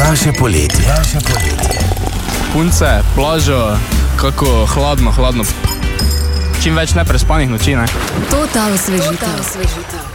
Naše poletje. Punce, plažo, kako hladno. Čim več neprespanih noči, ne? Total osvežitev.